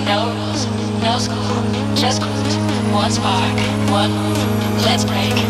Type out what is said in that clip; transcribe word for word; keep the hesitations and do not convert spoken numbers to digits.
No rules, no school, just cruise. One spark, one move. Let's break.